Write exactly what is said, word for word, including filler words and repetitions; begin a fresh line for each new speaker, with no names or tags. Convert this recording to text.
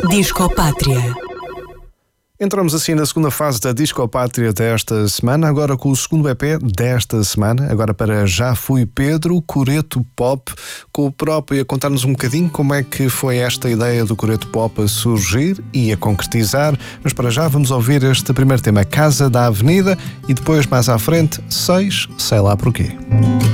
Disco Pátria.
Entramos assim na segunda fase da Disco Pátria desta semana, agora com o segundo E P desta semana, agora para Já Fui Pedro, Coreto Pop, com o próprio a contar-nos um bocadinho como é que foi esta ideia do Coreto Pop a surgir e a concretizar, mas para já vamos ouvir este primeiro tema, Casa da Avenida, e depois mais à frente, seis, sei lá porquê.